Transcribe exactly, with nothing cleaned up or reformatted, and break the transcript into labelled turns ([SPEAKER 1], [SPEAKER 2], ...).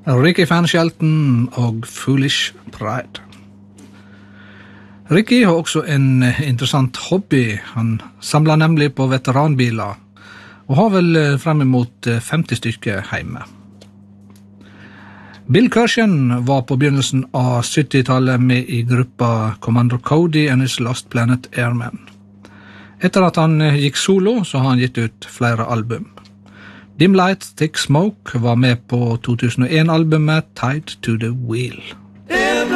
[SPEAKER 1] Ricky Van Shelton og Foolish Pride. Ricky har også en interessant hobby. Han samler nemlig på veteranbiler, og har vel frem imot femti stykker hjemme. Bill Kirshen var på begynnelsen av syttitallet med i gruppa Commander Cody and his Lost Planet Airmen. Etter at han gikk solo, så har han gitt ut flere album. Dim Light, Thick Smoke var med på to tusen og en-albumet Tied to the Wheel.